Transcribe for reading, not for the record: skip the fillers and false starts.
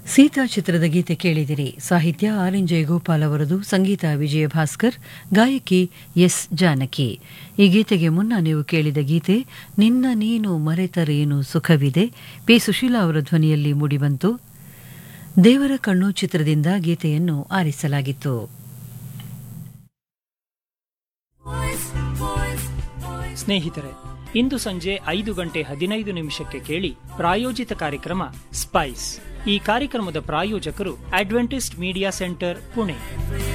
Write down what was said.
ಸೀತಾ ಚಿತ್ರದ ಗೀತೆ ಕೇಳಿದಿರಿ. ಸಾಹಿತ್ಯ ಆರ್ ಎನ್ ಜಯಗೋಪಾಲ್ ಅವರದು, ಸಂಗೀತ ವಿಜಯ ಭಾಸ್ಕರ್, ಗಾಯಕಿ ಎಸ್ ಜಾನಕಿ. ಈ ಗೀತೆಗೆ ಮುನ್ನ ನೀವು ಕೇಳಿದ ಗೀತೆ ನಿನ್ನ ನೀನು ಮರೆತರೇನು ಸುಖವಿದೆ, ಪಿ ಸುಶೀಲಾ ಅವರ ಧ್ವನಿಯಲ್ಲಿ ಮೂಡಿಬಂತು. ದೇವರ ಕಣ್ಣು ಚಿತ್ರದಿಂದ ಗೀತೆಯನ್ನು ಆರಿಸಲಾಗಿತ್ತು. ಸ್ನೇಹಿತರೆ, ಇಂದು ಸಂಜೆ 5:15 ಕೇಳಿ ಪ್ರಾಯೋಜಿತ ಕಾರ್ಯಕ್ರಮ ಸ್ಪೈಸ್. ಈ ಕಾರ್ಯಕ್ರಮದ ಪ್ರಾಯೋಜಕರು ಅಡ್ವೆಂಟಿಸ್ಟ್ ಮೀಡಿಯಾ ಸೆಂಟರ್, ಪುಣೆ.